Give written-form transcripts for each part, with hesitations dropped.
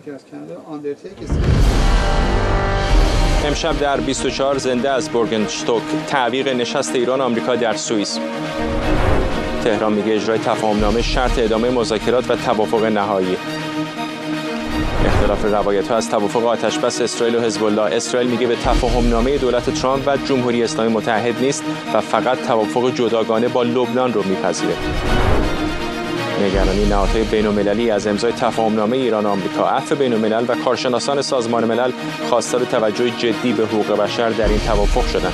امشب در 24 زنده از بورگنشتوک تعویق نشست ایران آمریکا در سوئیس. تهران میگه اجرای تفاهمنامه شرط ادامه مذاکرات و توافق نهایی. اختلاف روایت‌ها از توافق آتشبس اسرائیل و حزب الله. اسرائیل میگه به تفاهمنامه دولت ترامپ و جمهوری اسلامی متحد نیست و فقط توافق جداگانه با لبنان رو میپذیره. نگرانی نهادهای بین‌المللی از امضای تفاهمنامه ایران آمریکا. عفو بین‌الملل و کارشناسان سازمان ملل خواستار توجه جدی به حقوق بشر در این توافق شدند.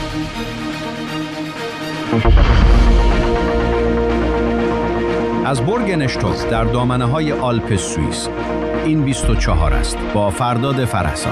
از بورگنشتوک در دامنه‌های آلپ سوئیس. این 24 است با فرداد فرحزاد.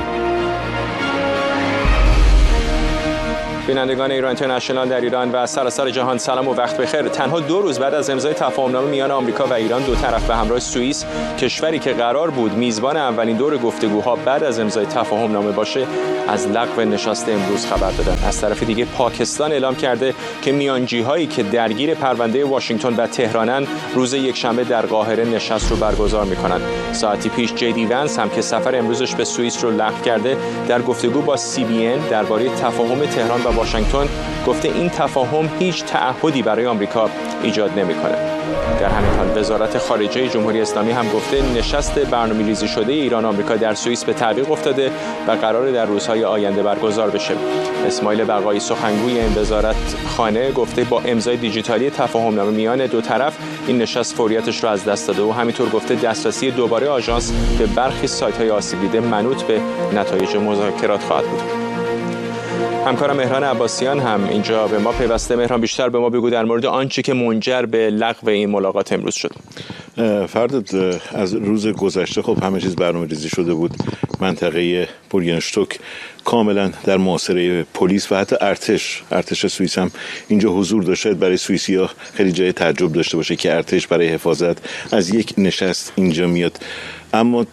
بینندگان ایران اینترنشنال در ایران و سراسر جهان سلام و وقت بخیر. تنها 2 روز بعد از امضای تفاهمنامه میان آمریکا و ایران، دو طرف به همراه سوئیس، کشوری که قرار بود میزبان اولین دور گفتگوها بعد از امضای تفاهمنامه باشه، از لغو نشست امروز خبر دادن. از طرف دیگه پاکستان اعلام کرده که میانجی‌هایی که درگیر پرونده واشنگتن و تهرانن روز یکشنبه در قاهره نشست رو برگزار میکنن. ساعتی پیش جدی ونس هم که سفر امروزش به سوئیس رو لغو کرده، در گفتگو با CBN درباره تفاهم تهران و واشنگتن گفته این تفاهم هیچ تعهدی برای آمریکا ایجاد نمی‌کنه. در همین حال وزارت خارجه جمهوری اسلامی هم گفته نشست برنامه‌ریزی شده ایران آمریکا در سوئیس به تعویق افتاده و قرار در روزهای آینده برگزار بشه. اسماعیل بقایی سخنگوی این وزارت خانه گفته با امضای دیجیتالی تفاهمنامه میان دو طرف این نشست فوریتش را از دست داده و همینطور گفته دسترسی دوباره آژانس به برخی سایت‌های آسیب دیده منوط به نتایج مذاکرات خواهد بود. همکارم مهران عباسیان هم اینجا به ما پیوسته. مهران، بیشتر به ما بگو در مورد آنچه که منجر به لغو این ملاقات امروز شد. فرداد، از روز گذشته خب همه چیز برنامه‌ریزی شده بود. منطقه بورگنشتوک کاملا در محاصره پلیس و حتی ارتش سوئیس هم اینجا حضور داشته. برای سوئیسی‌ها خیلی جای تعجب داشته باشه که ارتش برای حفاظت از یک نشست اینجا میاد. اما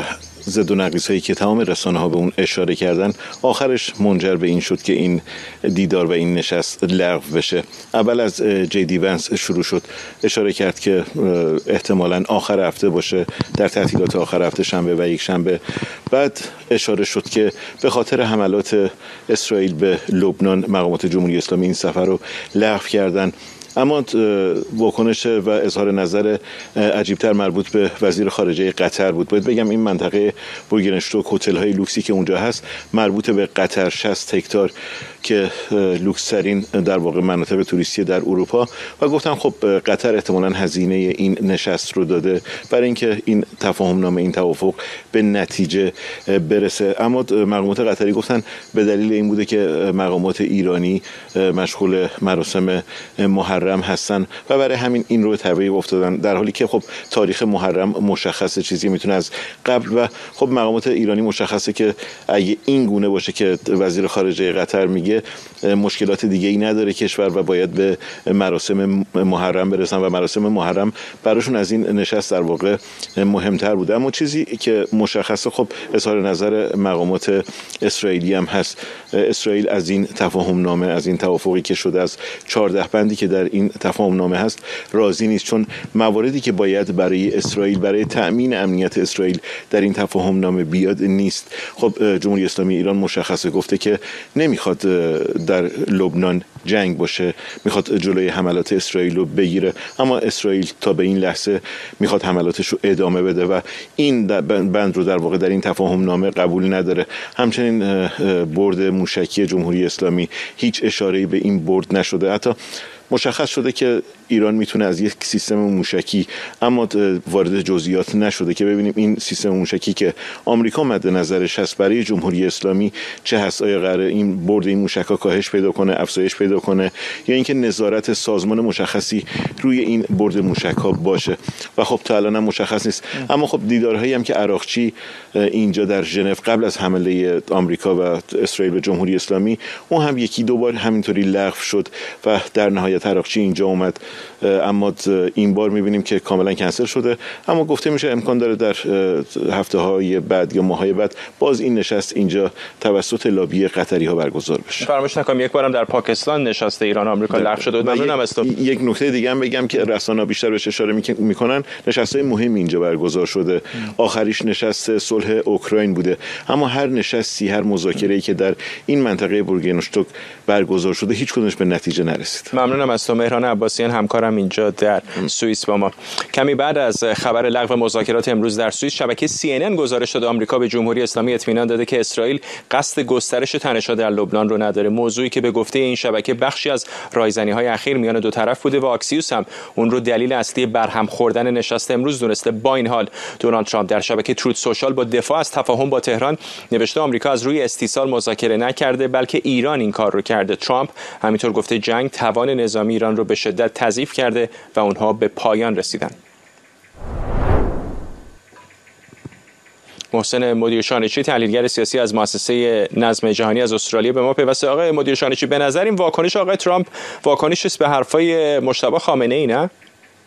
زد و نقیص هایی که تمام رسانه ها به اون اشاره کردن آخرش منجر به این شد که این دیدار و این نشست لغو بشه. اول از جدی ونس شروع شد، اشاره کرد که احتمالاً آخر هفته باشه، در تعطیلات آخر هفته شنبه و یک شنبه. بعد اشاره شد که به خاطر حملات اسرائیل به لبنان مقامات جمهوری اسلامی این سفر رو لغو کردن. اما واکنش و اظهار نظر عجیبتر مربوط به وزیر خارجه قطر بود. باید بگم این منطقه بورگنشتوک، هتل‌های لوکسی که اونجا هست مربوط به قطر، 60 هکتار که لوکس ترین در واقع مناطق توریستی در اروپا، و گفتم خب قطر احتمالاً هزینه این نشست رو داده برای اینکه این تفاهمنامه، این توافق به نتیجه برسه. اما مقامات قطری گفتن به دلیل این بوده که مقامات ایرانی مشغول مراسم محرم هستن و برای همین این رو تعویق افتادن، در حالی که خب تاریخ محرم مشخصه، چیزی میتونه از قبل، و خب مقامات ایرانی مشخصه که اگه این گونه باشه که وزیر خارجه قطر میگه مشکلات دیگه ای نداره کشور و باید به مراسم محرم برسن و مراسم محرم براشون از این نشست در واقع مهمتر بوده. اما چیزی که مشخصه خب اظهار نظر مقامات اسرائیلی هم هست. اسرائیل از این تفاهمنامه، از این توافقی که شده، از 14 بندی که در این تفاهمنامه هست راضی نیست، چون مواردی که باید برای اسرائیل، برای تأمین امنیت اسرائیل در این تفاهمنامه بیاد نیست. خب جمهوری اسلامی ایران مشخصه گفته که نمیخواد در لبنان جنگ باشه، میخواد جلوی حملات اسرائیل رو بگیره، اما اسرائیل تا به این لحظه میخواد حملاتش رو ادامه بده و این بند رو در واقع در این تفاهمنامه قبول نداره. همچنین برد موشکی جمهوری اسلامی، هیچ اشاره‌ای به این برد نشده. حتی مشخص شده که ایران میتونه از یک سیستم موشکی، اما وارد جزئیات نشده که ببینیم این سیستم موشکی که آمریکا مد نظرش هست برای جمهوری اسلامی چه هست. آیا قراره این برد این موشک‌ها کاهش پیدا کنه، افزایش پیدا کنه، یا اینکه نظارت سازمان مشخصی روی این برد موشک‌ها باشه؟ و خب تا الان هم مشخص نیست. اما خب دیدارهایی هم که عراقچی اینجا در ژنو قبل از حمله آمریکا و اسرائیل به جمهوری اسلامی، اون هم یکی دو بار همینطوری لغو شد و در نهایت عراقچی اینجا اومد اما این بار میبینیم که کاملا کنسل شده. اما گفته میشه امکان داره در هفته‌های بعد یا ماه‌های بعد باز این نشست اینجا توسط لابی قطری ها برگزار بشه. فراموش نکنم یک بارم در پاکستان نشست ایران آمریکا لغو شده بود. ممنونم از تو. یک نکته دیگه هم بگم که رسانه‌ها بیشتر بهش اشاره میکنن، نشست‌های مهمی اینجا برگزار شده. آخریش نشست صلح اوکراین بوده، اما هر نشستی، هر مذاکره‌ای که در این منطقه بورگنشتوک برگزار شده هیچ کدومش به نتیجه نرسید. ممنونم از تو. مهران عباسیان همکارم اینجا در سوئیس با ما. کمی بعد از خبر لغو مذاکرات امروز در سوئیس، شبکه CNN گزارش داده آمریکا به جمهوری اسلامی اطمینان داده که اسرائیل قصد گسترش تنش‌ها در لبنان رو نداره. موضوعی که به گفته این شبکه بخشی از رایزنی‌های اخیر میان دو طرف بوده و آکسیوس هم اون رو دلیل اصلی برهم خوردن نشست امروز دونسته. با این حال دونالد ترامپ در شبکه تروت سوشال با دفاع از تفاهم با تهران نوشته آمریکا از روی استیصال مذاکره نکرده بلکه ایران این کار رو کرده. ترامپ همینطور گفته جنگ توان نظامی ایران رو به شدت تضعیف کرده و اونها به پایان رسیدن. محسن مدیرشانچی تحلیلگر سیاسی از مؤسسه نظم جهانی از استرالیا به ما پیوسته. آقای مدیرشانچی، به نظر این واکنش آقای ترامپ واکنشی است به حرفای مجتبی خامنه ای، نه؟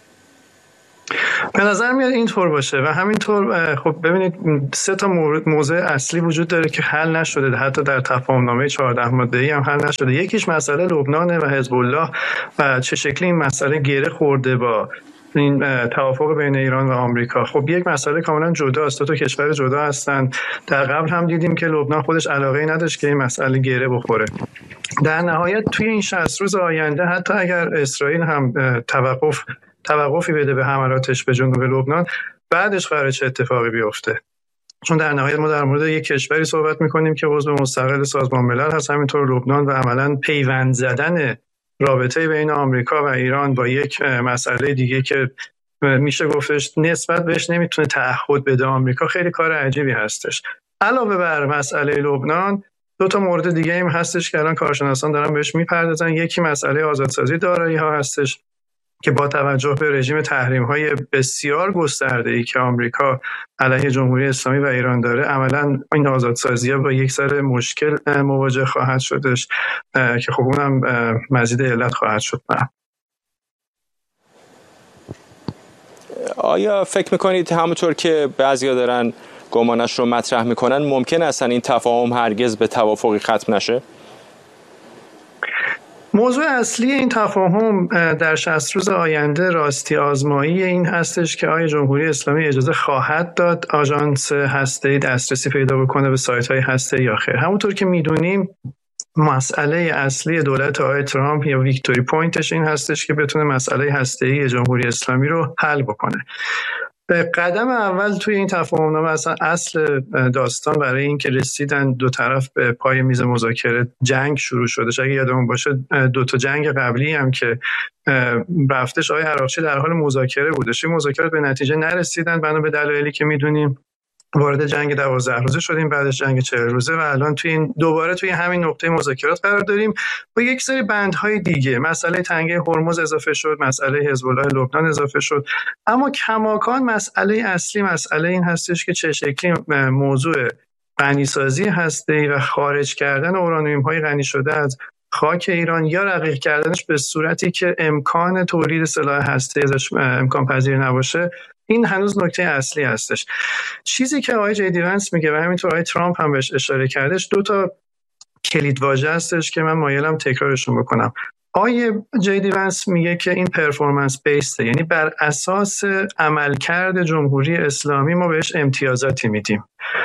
به نظر میاد اینطور باشه و همینطور خب ببینید 3 تا موضوع اصلی وجود داره که حل نشده، حتی در تفاهمنامه 14 ماده‌ای هم حل نشده. یکیش مسئله لبنان و حزب الله و چه شکلی این مسئله گره خورده با این توافق بین ایران و آمریکا. خب یک مسئله کاملا جداست، 2 تا کشور جدا هستن. در قبل هم دیدیم که لبنان خودش علاقه نداشت که این مسئله گره بخوره. در نهایت توی این 60 روز آینده حتی اگر اسرائیل هم توقفی بده به حملاتش به جنوب لبنان، بعدش قراره چه اتفاقی بیفته؟ چون در نهایت ما در مورد یک کشوری صحبت می‌کنیم که عضو مستقل سازمان ملل هست، همینطور لبنان، و عملاً پیوند زدن رابطه بین آمریکا و ایران با یک مسئله دیگه که میشه گفتش نسبت بهش نمیتونه تعهد بده آمریکا خیلی کار عجیبی هستش. علاوه بر مسئله لبنان 2 تا مورد دیگه هم هستش که الان کارشناسان دارن بهش میپردازن. یکی مسئله آزادسازی دارایی‌ها هستش که با توجه به رژیم تحریم‌های بسیار گسترده‌ای که آمریکا علیه جمهوری اسلامی و ایران داره، عملاً این آزادسازی‌ها با یک سر مشکل مواجه خواهد شدش که خب اونم مزید علت خواهد شد. آیا فکر می‌کنید همونطور که بعضیا دارن گمانش رو مطرح می‌کنن ممکن است این تفاهم هرگز به توافقی ختم نشه؟ موضوع اصلی این تفاهم در 60 روز آینده راستی آزمایی این هستش که آیا جمهوری اسلامی اجازه خواهد داد آژانس هسته‌ای دسترسی پیدا بکنه به سایت‌های هسته‌ای یا خیر. همونطور که میدونیم مسئله اصلی دولت آقای ترامپ یا ویکتوری پوینتش این هستش که بتونه مسئله هسته‌ای جمهوری اسلامی رو حل بکنه. قدم اول توی این تفاهمنامه اصل داستان برای این که رسیدن دو طرف به پای میز مذاکره جنگ شروع شدش. اگه یادمون باشه 2 تا جنگ قبلی هم که رفتش آقای عراقچی در حال مذاکره بودش. این مذاکرات به نتیجه نرسیدن بنا به دلایلی که میدونیم. وارد جنگ 12 روزه شدیم، بعدش جنگ 40 روزه و الان دوباره توی همین نقطه مذاکرات قرار داریم با یک سری بندهای دیگه. مسئله تنگه هرمز اضافه شد، مسئله حزب الله لبنان اضافه شد، اما کماکان مسئله اصلی مسئله این هستش که چه شکلی موضوع غنیسازی هسته‌ای و خارج کردن اورانیوم‌های غنی شده از خاک ایران یا رقیق کردنش به صورتی که امکان تولید سلاح هسته‌ای ازش امکان پذیر نباشه، این هنوز نکته اصلی هستش. چیزی که آقای جی دی ونس میگه و همینطور آقای ترامپ هم بهش اشاره کردش، 2 تا کلید واژه هستش که من مایلم تکرارشون بکنم. آقای جی دی ونس میگه که این پرفورمنس بیسته، یعنی بر اساس عملکرد جمهوری اسلامی ما بهش امتیازاتی میدیم.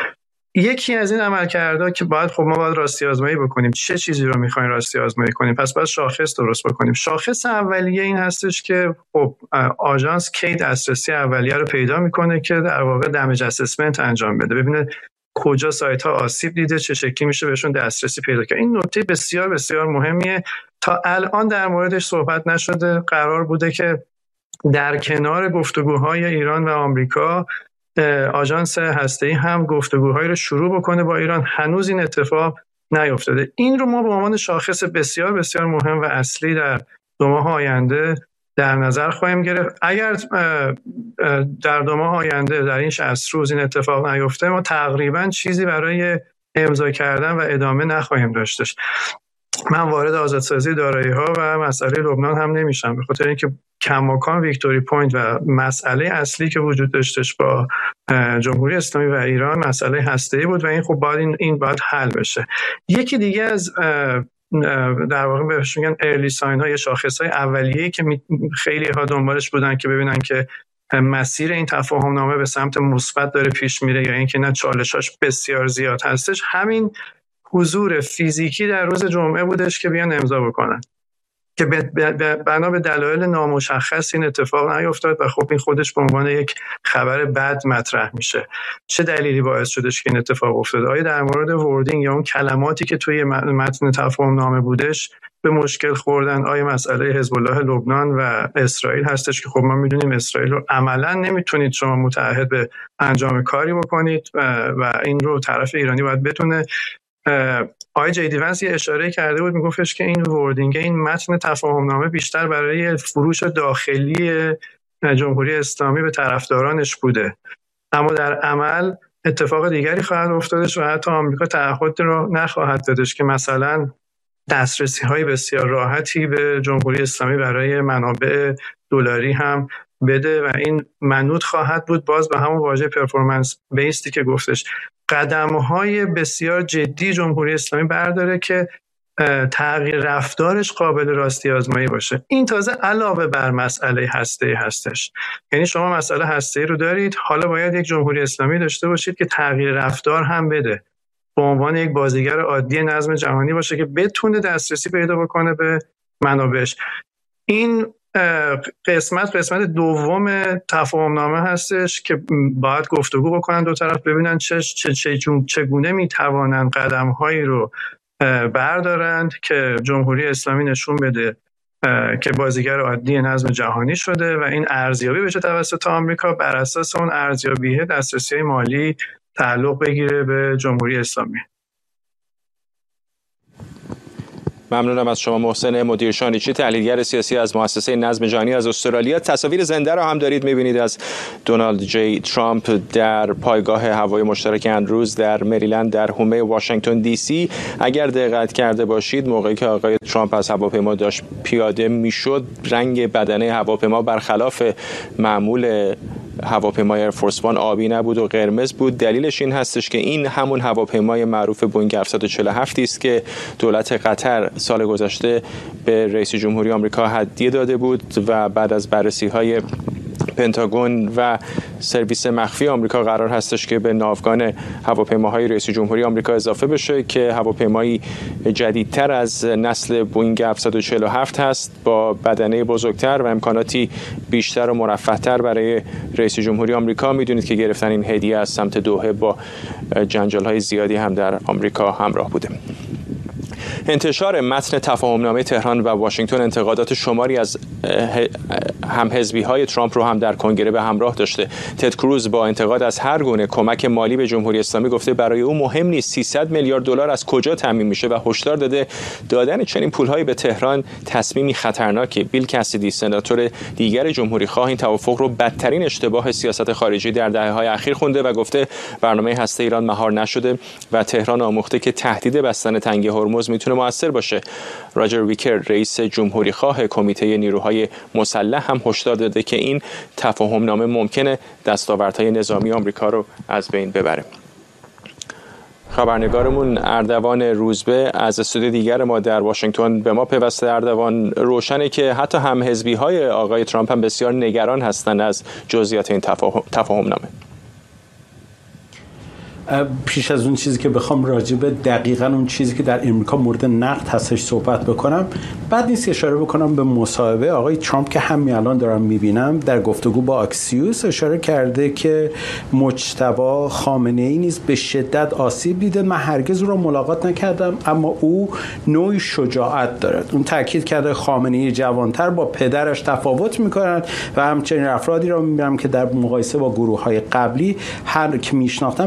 یکی از این عملکردها که ما باید راستی آزمایی بکنیم. چه چیزی رو میخوایم راستی آزمایی کنیم؟ پس باید شاخص درست بکنیم. شاخص اولیه این هستش که خب آژانس کی دسترسی اولیه رو پیدا میکنه که در واقع دمیج اسسمنت انجام بده، ببینه کجا سایت ها آسیب دیده، چه شکلی میشه بهشون دسترسی پیدا کرد. این نکته بسیار بسیار مهمیه. تا الان در موردش صحبت نشده. قرار بوده که در کنار گفتگوهای ایران و آمریکا آژانس هسته‌ای هم گفتگوهایی رو شروع بکنه با ایران. هنوز این اتفاق نیفتاده. این رو ما به عنوان شاخص بسیار بسیار مهم و اصلی در 2 ماه آینده در نظر خواهیم گرفت. اگر در 2 ماه آینده در این 60 روز این اتفاق نیفته، ما تقریبا چیزی برای امضا کردن و ادامه نخواهیم داشتش. من وارد آزادسازی دارایی‌ها و مسئله لبنان هم نمیشم، به خاطر اینکه کماکان ویکتوری پوینت و مسئله اصلی که وجود داشتش با جمهوری اسلامی و ایران مسئله هسته‌ای بود و این خب باید این باید حل بشه. یکی دیگه از در واقع بهش میگن ارلی ساین ها، یا شاخص های اولیه‌ای که خیلی ها دنبالش بودن که ببینن که مسیر این تفاهم نامه به سمت مثبت داره پیش میره یا اینکه نه چالشاش بسیار زیاد هستش، همین حضور فیزیکی در روز جمعه بودش که بیان امضا بکنن که بنا به دلایل نامشخص این اتفاق نیفتاد و خب این خودش به عنوان یک خبر بد مطرح میشه. چه دلیلی باعث شدش که این اتفاق افتاد؟ آیا در مورد وردینگ یا اون کلماتی که توی متن تفاهم نامه بودش به مشکل خوردن؟ آیا مسئله حزب الله لبنان و اسرائیل هستش که خب ما میدونیم اسرائیل رو عملا نمیتونید شما متعهد به انجام کاری بکنید و این رو طرف ایرانی باید بتونه. آقای جی دی ونس یه اشاره کرده بود، میگفتش که این وردینگ، این متن تفاهم نامه بیشتر برای فروش داخلی جمهوری اسلامی به طرفدارانش بوده، اما در عمل اتفاق دیگری خواهد افتادش و حتی آمریکا تعهد رو نخواهد دادش که مثلا دسترسی‌های بسیار راحتی به جمهوری اسلامی برای منابع دلاری هم بده و این منوط خواهد بود باز به همون واژه پرفورمنس بیستی که گفتش. قدم‌های بسیار جدی جمهوری اسلامی برداره که تغییر رفتارش قابل راستی آزمایی باشه. این تازه علاوه بر مسئله هسته‌ای هستش. یعنی شما مسئله هسته‌ای رو دارید، حالا باید یک جمهوری اسلامی داشته باشید که تغییر رفتار هم بده، به عنوان یک بازیگر عادی نظم جهانی باشه که بتونه دسترسی پیدا بکنه به منابعش. این قسمت دوم تفاهم نامه هستش که باید گفتگو بکنن دو طرف، ببینن چگونه میتوانن قدم‌هایی رو بردارند که جمهوری اسلامی نشون بده که بازیگر عادی نظم جهانی شده و این ارزیابی بشه توسط آمریکا، بر اساس اون ارزیابی دسترسی مالی تعلق بگیره به جمهوری اسلامی. ممنونم از شما محسن مدیر شانیچی، تحلیلگر سیاسی از مؤسسه نظم جهانی از استرالیا. تصاویر زنده را هم دارید می‌بینید از دونالد جی ترامپ در پایگاه هوایی مشترک اندروز در مریلند در حومه واشنگتن دی سی. اگر دقت کرده باشید موقعی که آقای ترامپ از هواپیما داشت پیاده میشد، رنگ بدنه هواپیما برخلاف معمول هواپیمای ایرفورس وان آبی نبود و قرمز بود. دلیلش این هستش که این همون هواپیمای معروف بوئینگ 747 است که دولت قطر سال گذشته به رئیس جمهوری آمریکا هدیه داده بود و بعد از بررسی‌های پنتاگون و سرویس مخفی آمریکا قرار هستش که به ناوگان هواپیماهای رئیس جمهوری آمریکا اضافه بشه که هواپیمایی جدیدتر از نسل بوئینگ 747 هست با بدنه بزرگتر و امکاناتی بیشتر و مرفه‌تر برای رئیس جمهوری آمریکا. میدونید که گرفتن این هدیه از سمت دوحه با جنجال‌های زیادی هم در آمریکا همراه بوده. انتشار متن تفاهمنامه تهران و واشنگتن انتقادات شماری از همحزبی‌های ترامپ رو هم در کنگره به همراه داشته. تد کروز با انتقاد از هر گونه کمک مالی به جمهوری اسلامی گفته برای او مهم نیست 300 میلیارد دلار از کجا تامین میشه و هشدار داده دادن چنین پول‌هایی به تهران تصمیمی خطرناکه. بیل کسیدی سناتور دیگر جمهوری‌خواه این توافق رو بدترین اشتباه سیاست خارجی در دهه‌های اخیر خونده و گفته برنامه هسته ایران مهار نشده و تهران آموخته که تهدید بستن تنگه هرمز میتونه مؤثر باشه. راجر ویکر رئیس جمهوری خواه کمیته نیروهای مسلح هم هشدار داده که این تفاهم نامه ممکنه دستاوردهای نظامی آمریکا رو از بین ببره. خبرنگارمون اردوان روزبه از استودیو دیگر ما در واشنگتن به ما پیوسته. اردوان، روشنه که حتی همحزبی‌های آقای ترامپ هم بسیار نگران هستند از جزئیات این تفاهم نامه. پیش از اون چیزی که بخوام راجع به دقیقاً اون چیزی که در امریکا مورد نقد هستش صحبت بکنم، بعد نیست اشاره بکنم به مصاحبه آقای ترامپ که همین الان دارم میبینم در گفتگو با اکسیوس. اشاره کرده که مجتبی خامنه‌ای نیز به شدت آسیب دیده. من هرگز او را ملاقات نکردم اما او نوعی شجاعت دارد. اون تاکید کرده خامنه‌ای جوانتر با پدرش تفاوت میکنند و همچنین افرادی را میبینم که در مقایسه با گروه‌های قبلی هر که میشناختن بسیار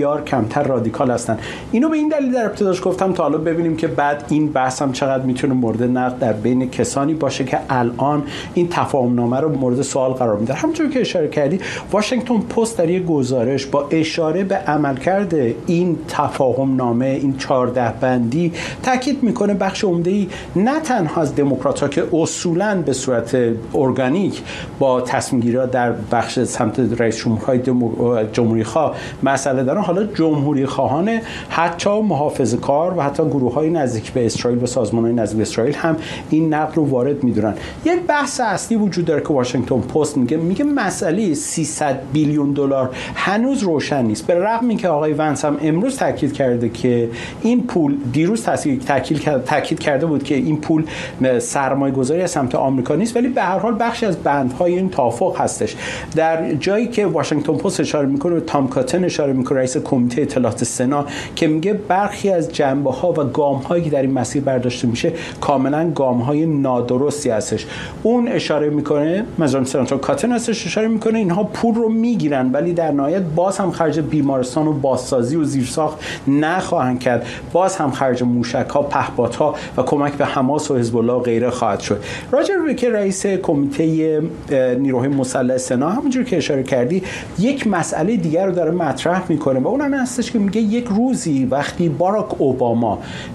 بسیار کمتر رادیکال هستن. اینو به این دلیل در ابتداش گفتم تا حالا ببینیم که بعد این بحث هم چقدر میتونه مورد نقد در بین کسانی باشه که الان این تفاهمنامه رو مورد سوال قرار میدن. همونجوری که اشاره کردی واشنگتن پست در یک گزارش با اشاره به عملکرد این تفاهمنامه، این 14 بندی تاکید میکنه بخش عمده‌ای نه تنها از دموکرات‌ها که اصولاً به صورت ارگانیک با تصمیم‌گیری‌ها در بخش سمت رئیس جمهورهای جمهوری‌خواه مسئله دارن، حالا جمهوری‌خواهان حتی محافظه‌کار و حتی گروه‌های نزدیک به اسرائیل و سازمان‌های نزدیک به اسرائیل هم این نقد رو وارد می‌دونن. یک بحث اصلی وجود داره که واشنگتن پست میگه مسئله 300 بیلیون دلار هنوز روشن نیست، به رغم اینکه آقای ونس هم امروز تاکید کرده که این پول، دیروز تاکید کرده بود که این پول سرمایه‌گذاری از سمت آمریکا نیست، ولی به هر حال بخشی از بندهای این توافق هستش. در جایی که واشنگتن پست اشاره میکنه به تام کاتن اشاره میکنه، رئیس کمیته اطلاعات سنا، که میگه برخی از جنبه‌ها و گام‌هایی که در این مسیر برداشته میشه کاملا گام‌های نادرستی هستش. اون اشاره میکنه، مثلا سناتور کاتن هستش اشاره میکنه اینها پول رو میگیرن ولی در نهایت باز هم خرج بیمارستان و بازسازی و زیرساخت نخواهند کرد، باز هم خرج موشک‌ها، پهپادها و کمک به حماس و حزب الله و غیره خواهد شد. راجر به که رئیس کمیته نیروهای مسلح سنا همونجوری که اشاره کردی یک مسئله دیگر رو داره مطرح میکنه و اون هم هستش که میگه یک روزی وقتی باراک اوباما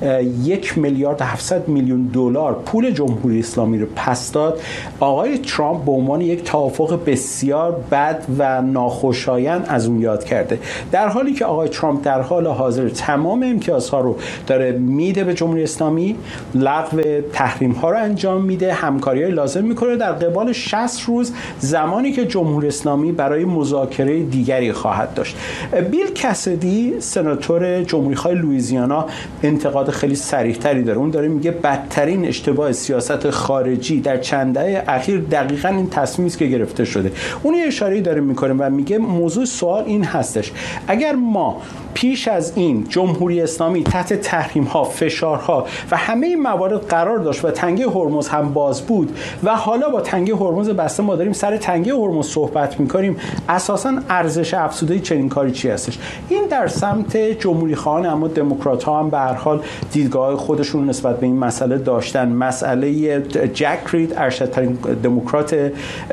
1,700,000,000 دلار پول جمهوری اسلامی رو پس داد، آقای ترامپ به عنوان یک توافق بسیار بد و ناخوشایند از اون یاد کرده، در حالی که آقای ترامپ در حال حاضر تمام امتیازها رو داره میده به جمهوری اسلامی، لغو تحریم ها رو انجام میده، همکاری‌های لازم میکنه در قبال 60 روز زمانی که جمهوری اسلامی برای مذاکره دیگری خواهد داشت. بیل کسدی سناتور جمهوری‌خواه لوئیزیانا انتقاد خیلی صریح‌تری داره. اون داره میگه بدترین اشتباه سیاست خارجی در چند دهه اخیر دقیقاً این تصمیمی است که گرفته شده. اون یه اشاره‌ای داره میکنه و میگه موضوع سوال این هستش: اگر ما پیش از این جمهوری اسلامی تحت تحریم‌ها، فشارها و همه این موارد قرار داشت و تنگه هرمز هم باز بود و حالا با تنگه هرمز بسته ما داریم سر تنگه هرمز صحبت می‌کنیم، اساساً ارزش افزوده چنین کاری چی هستش؟ این در سمت جمهوری خواهان، اما دموکرات‌ها هم به هر حال دیدگاه خودشون نسبت به این مسئله داشتن. مسئله جک رید، ارشدترین دموکرات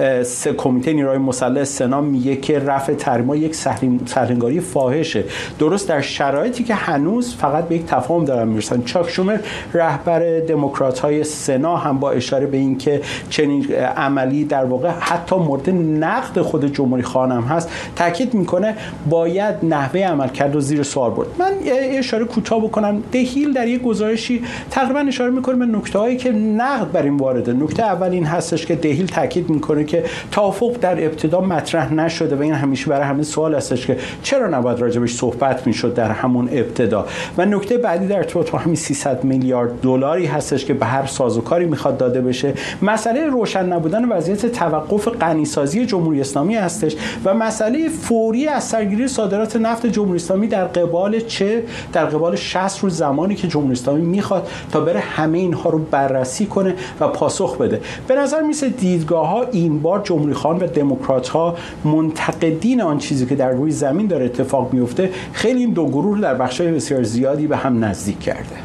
کمیته نیروهای مسلح سنا، میگه که رفع تحریم‌ها یک سهل‌انگاری فاحشه، درست در شرایطی که هنوز فقط به یک تفاهم دارن میرسن. چاک شومر رهبر دموکرات‌های سنا هم با اشاره به این که چنین عملی در واقع حتی مورد نقد خود جمهوری خواهان هم هست تاکید میکنه باید نحوه عملکرد رو زیر سوال برد. من اشاره کوتاه بکنم، دهیل در یک گزارشی تقریبا اشاره میکنه به نکته‌هایی که نقد بر این وارده. نکته اول این هستش که دهیل تاکید میکنه که توافق در ابتدا مطرح نشده و این همیشه برای همه سوال هستش که چرا نباید راجبش صحبت میشد در همون ابتدا. و نکته بعدی در تو همین 300 میلیارد دلاری هستش که به هر سازوکاری میخواد داده بشه. مسئله روشن نبودن وضعیت توقف غنیسازی جمهوری اسلامی هستش و مسئله فوری از سرگیری صادرات نفت جمهوری اسلامی در قبال چه؟ در قبال 60 روز زمانی که جمهوری اسلامی میخواد تا بره همه اینها رو بررسی کنه و پاسخ بده. به نظر میسه دیدگاه‌ها این بار جمهوری خواهان و دموکرات‌ها منتقدین آن چیزی که در روی زمین داره اتفاق میفته خیلی این دو گروه در بخش‌های بسیار زیادی به هم نزدیک کرده.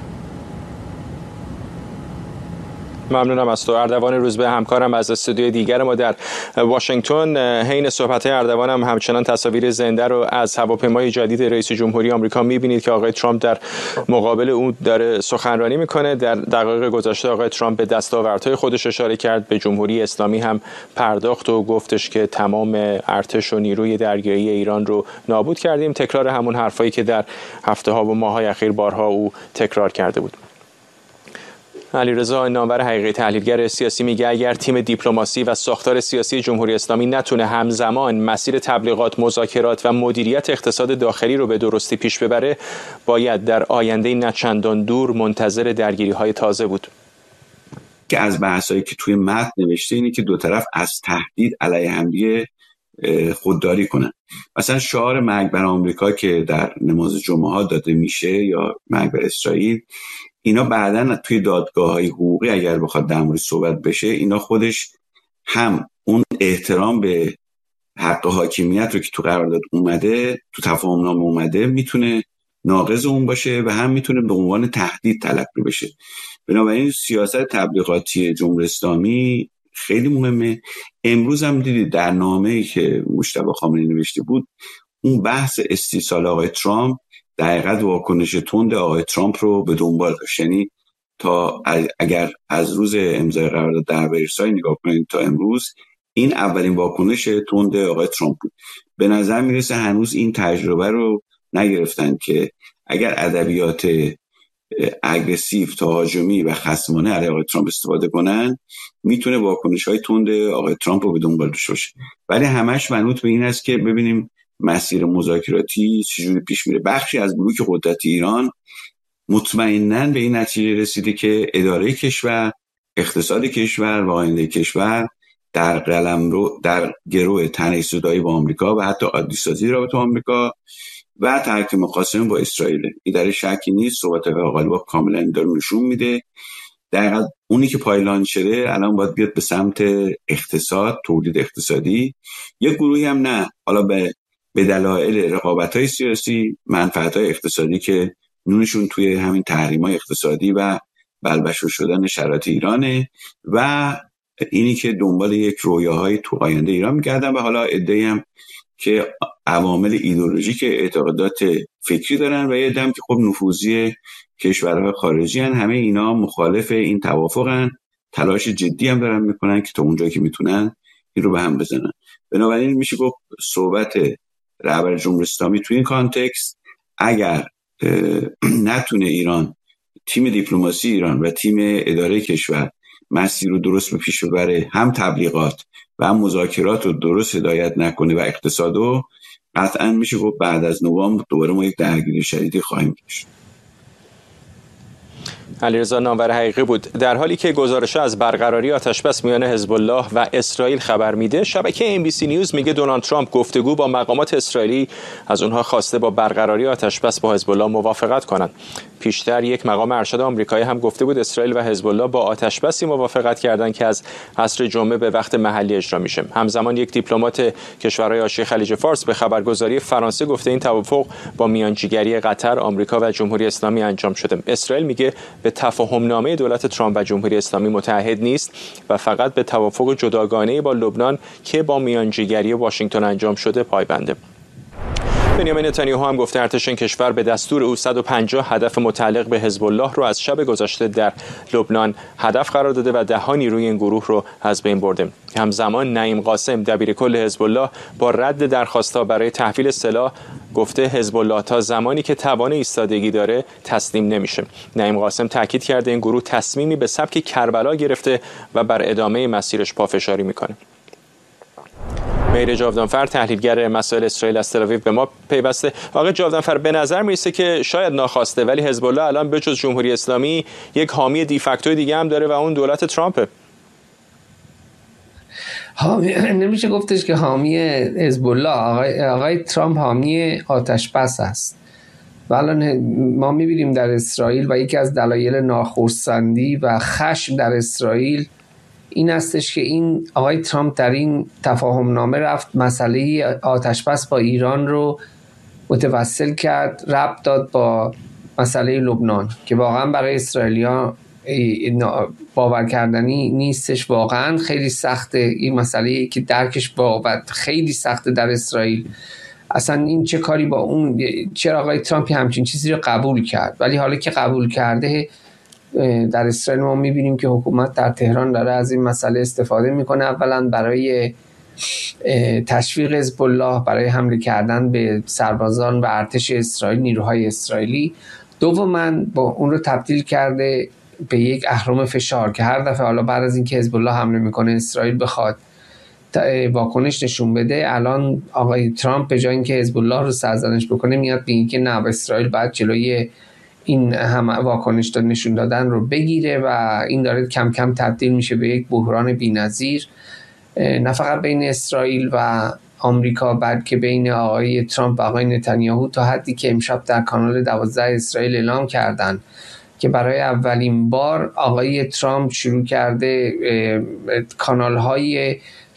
ممنونم از تو اردوان روزبه، همکارم از استودیوی دیگر ما در واشنگتن. حین صحبت‌های اردوان هم همچنان تصاویر زنده رو از هواپیمای جدید رئیس جمهوری آمریکا می‌بینید که آقای ترامپ در مقابل اون داره سخنرانی میکنه. در دقایق گذشته آقای ترامپ به دستاوردهای خودش اشاره کرد، به جمهوری اسلامی هم پرداخت و گفتش که تمام ارتش و نیروی دریایی ایران رو نابود کردیم. تکرار همون حرفایی که در هفته‌ها و ماه‌های اخیر بارها او تکرار کرده بود. علیرضا نامور حقیقی، تحلیلگر سیاسی، میگه اگر تیم دیپلماسی و ساختار سیاسی جمهوری اسلامی نتونه همزمان مسیر تبلیغات، مذاکرات و مدیریت اقتصاد داخلی رو به درستی پیش ببره، باید در آینده نه چندان دور منتظر درگیری‌های تازه بود. که از بحثایی که توی متن نوشته اینه که دو طرف از تهدید علیه همدیگه خودداری کنن. مثلا شعار مرگ بر آمریکا که در نماز جمعه ها داده میشه یا مرگ بر اسرائیل، اینا بعداً توی دادگاه‌های حقوقی اگر بخواد در مورد صحبت بشه، اینا خودش هم اون احترام به حق حاکمیت رو که تو قرارداد اومده، تو تفاهم نامه اومده، میتونه ناقض اون باشه و هم میتونه به عنوان تهدید تلقی بشه. بنابراین سیاست تبلیغاتی جمهوری اسلامی خیلی مهمه. امروز هم دیدید در نامه‌ای که مجتبی خامنه‌ای نوشته بود، اون بحث استیصال آقای ترامپ دقیقاً واکنش تند آقای ترامپ رو به دنبال داشت. یعنی تا اگر از روز امضای قرارداد در ورسای نگاه کنید تا امروز، این اولین واکنش تند آقای ترامپ بود. به نظر میرسه هنوز این تجربه رو نگرفتن که اگر ادبیات اگریسیو، تهاجمی و خصمانه علیه آقای ترامپ استفاده کنن، میتونه واکنش‌های تند آقای ترامپ رو به دنبال داشته باشه. ولی همش منوط به این است که ببینیم مسیر مذاکراتی چجوری پیش میره. بخشی از بلوک قدرتی ایران مطمئناً به این نتیجه رسیده که اداره کشور، اقتصاد کشور و آینده کشور در قلمرو، در گروه تنش زدایی با آمریکا و حتی عادی‌سازی رابطه با آمریکا و ترک مقاسم با اسرائیل. این در شکی نیست. صحبت آقای غالباف کاملا داره نشون میده دقیقاً اونی که پایلان شده الان باید بیاد به سمت اقتصاد، تولید اقتصادی. یک گروهی هم نه، حالا به دلایل رقابت‌های سیاسی، منفعت‌های اقتصادی که نونشون توی همین تحریم‌های اقتصادی و بلبشو شدن شرایط ایرانه و اینی که دنبال یک رویاهای تو آینده ایران می‌گردن و حالا عده‌ای هم که عوامل ایدئولوژیک اعتقادات فکری دارن و یه عده‌ای هم که خب نفوذی کشورهای خارجی هن. همه اینا مخالف این توافقن، تلاش جدی هم دارن میکنن که تا اونجایی که میتونن این رو به هم بزنن. بنابراین میشه گفت صحبت رهبر جمهوری اسلامی تو این کانتکست، اگر نتونه ایران، تیم دیپلماسی ایران و تیم اداره کشور مسیر رو درست به پیش ببره، هم تبلیغات و هم مذاکرات رو درست هدایت نکنه و اقتصادو، قطعا میشه گفت بعد از نوامبر دوباره ما یک درگیری شدیدی خواهیم داشت. علیرضا نامور حقیقی بود. در حالی که گزارش از برقراری آتشبس میان حزب الله و اسرائیل خبر میده، شبکه NBC نیوز میگه دونالد ترامپ گفتگو با مقامات اسرائیلی از اونها خواسته با برقراری آتشبس با حزب الله موافقت کنند. پیشتر یک مقام ارشد آمریکایی هم گفته بود اسرائیل و حزب الله با آتشبسی موافقت کردند که از عصر جمعه به وقت محلی اجرا میشه. همزمان یک دیپلمات کشورهای حاشیه خلیج فارس به خبرگزاری فرانسه گفته این توافق با میانجیگری قطر، آمریکا و جمهوری اسلامی انجام شده. اسرائیل میگه به تفاهم‌نامه دولت ترامپ و جمهوری اسلامی متعهد نیست و فقط به توافق جداگانه با لبنان که با میانجیگری واشنگتن انجام شده پایبنده. بنیامین نتانیاهو هم گفته ارتش این کشور به دستور او 150 هدف متعلق به حزب الله رو از شب گذشته در لبنان هدف قرار داده و 10 نیروی این گروه رو از بین برده. همزمان نعیم قاسم دبیرکل حزب الله با رد درخواست‌ها برای تحویل سلاح گفته حزب الله تا زمانی که توان ایستادگی داره تسلیم نمیشه. نعیم قاسم تاکید کرده این گروه تصمیمی به سبک کربلا گرفته و بر ادامه مسیرش پافشاری میکنه. مهر جاودانفر تحلیلگر مسائل اسرائیل از تل‌آویو به ما پیوسته. آقای جاودانفر، به نظر میرسه که شاید ناخواسته ولی حزب الله الان به جز جمهوری اسلامی یک حامی دیفکتوی دیگه هم داره و اون دولت ترامپه. نمیشه گفتش که حامی حزب الله. آقای ترامپ حامی آتشبس است. و الان ما میبینیم در اسرائیل و یکی از دلایل ناخرسندی و خشم در اسرائیل این استش که این آقای ترامپ در این تفاهم نامه رفت مسئله آتشبس با ایران رو متوسل کرد، ربط داد با مسئله لبنان که واقعا برای اسرائیلی‌ها باور کردنی نیستش. واقعا خیلی سخته این مسئله که درکش باور خیلی سخته در اسرائیل. اصلا این چه کاری با اون، چرا آقای ترامپ همچین چیزی رو قبول کرد؟ ولی حالا که قبول کرده در اسرائیل ما میبینیم که حکومت در تهران داره از این مسئله استفاده میکنه. اولا برای تشویق حزب الله، برای حمله کردن به سربازان و ارتش اسرائیل، نیروهای اسرائیلی. دوما با اون رو تبدیل کرده به یک اهرم فشار که هر دفعه حالا بعد از اینکه حزب الله حمله میکنه اسرائیل بخواد واکنش نشون بده، الان آقای ترامپ به جای اینکه حزب الله رو سرزنش بکنه میاد به اینکه نه، اسرائیل باید جلوی این هم واکنش نشون دادن رو بگیره و این داره کم کم تبدیل میشه به یک بحران بی‌نظیر، نه فقط بین اسرائیل و آمریکا بلکه بین آقای ترامپ و آقای نتانیاهو، تا حدی که امشب در کانال 12 اسرائیل اعلام کردن که برای اولین بار آقای ترامپ شروع کرده کانال‌های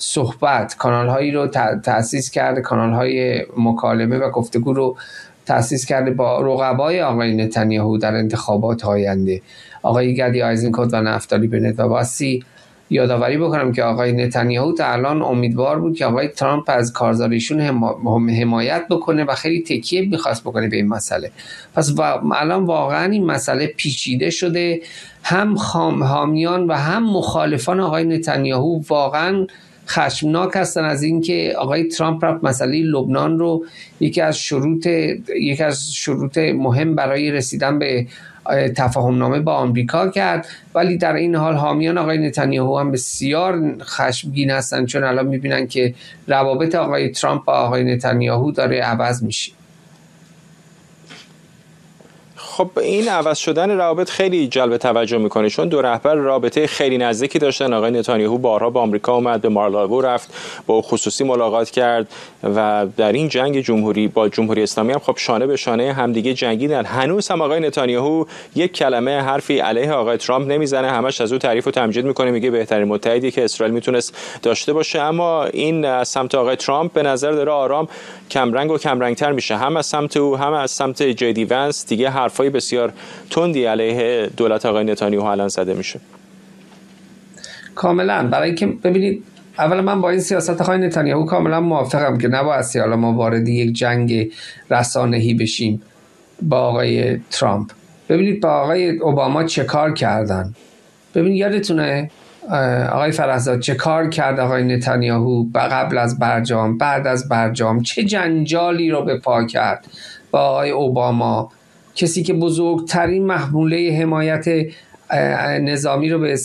صحبت، کانال‌هایی رو تأسیس کرده، کانال‌های مکالمه و گفتگو رو تأسیس کرده با رقبای آقای نتانیاهو در انتخابات آینده، آقای گدی آیزنکوت و نفتالی بنت. و باسی یادآوری بکنم که آقای نتانیاهو تا الان امیدوار بود که آقای ترامپ از کارزاریشون حمایت بکنه و خیلی تکیه میخواست بکنه به این مسئله. پس الان واقعا این مسئله پیچیده شده، هم حامیان و هم مخالفان آقای نتانیاهو واقعا خشمناک هستن از اینکه آقای ترامپ رفت مسئله لبنان رو یکی از شروط مهم برای رسیدن به تفاهمنامه با آمریکا کرد. ولی در این حال حامیان آقای نتانیاهو هم بسیار خشمگین هستن، چون الان میبینن که روابط آقای ترامپ با آقای نتانیاهو داره عوض میشه. خب این عوض شدن روابط خیلی جلب توجه میکنه، چون دو رهبر رابطه خیلی نزدیکی داشتن. آقای نتانیاهو بارها به آمریکا اومد، به مارلاگو رفت، با خصوصی ملاقات کرد و در این جنگ جمهوری با جمهوری اسلامی هم خب شانه به شانه همدیگه جنگیدن. هنوز هم آقای نتانیاهو یک کلمه حرفی علیه آقای ترامپ نمیزنه، همش از او تعریف و تمجید میکنه، میگه بهترین متحدی که اسرائیل میتونست داشته باشه. اما این از سمت آقای ترامپ به نظر داره آرام کمرنگ و کمرنگتر میشه، هم از سمت او هم از سمت جدی ونس. دیگه حرفای بسیار تندی علیه دولت آقای نتانیاهو الان زده میشه. کاملا. برای اینکه ببینید، اولا من با این سیاست آقای نتانیاهو کاملا موافقم که نباید حالا ما وارد یک جنگ رسانه‌ای بشیم با آقای ترامپ. ببینید با آقای اوباما چه کار کردن. ببینید یادتونه آقای فرهزاد چه کار کرد آقای نتانیاهو قبل از برجام، بعد از برجام چه جنجالی رو به پا کرد با آقای اوباما، کسی که بزرگترین محموله حمایت نظامی رو به